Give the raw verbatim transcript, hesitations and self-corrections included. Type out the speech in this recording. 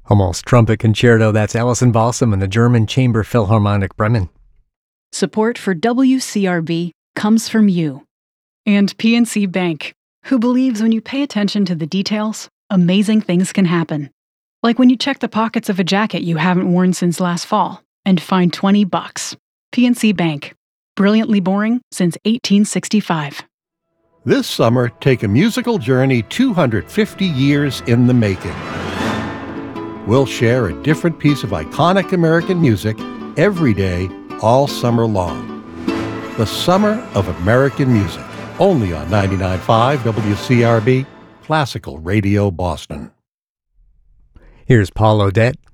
Hummels Trumpet Concerto, that's Alison Balsam and the German Chamber Philharmonic Bremen. Support for W C R B comes from you. And P N C Bank, who believes when you pay attention to the details, amazing things can happen. Like when you check the pockets of a jacket you haven't worn since last fall and find twenty bucks. P N C Bank. Brilliantly boring since eighteen sixty-five. This summer, take a musical journey two hundred fifty years in the making. We'll share a different piece of iconic American music every day, all summer long. The Summer of American Music, only on ninety-nine point five W C R B, Classical Radio Boston. Here's Paul Odette,